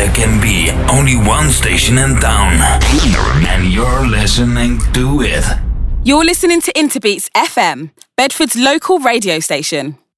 there can be only one station in town, and you're listening to it. You're listening to Interbeats FM, Bedford's local radio station.